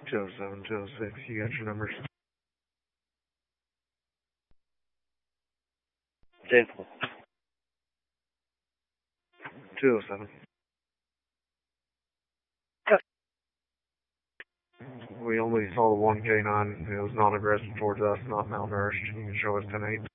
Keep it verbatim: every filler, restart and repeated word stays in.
two oh seven, two oh six, you got your numbers. Sample. two oh seven. We only saw the one K nine. It was not aggressive towards us, not malnourished. You can show us ten eight.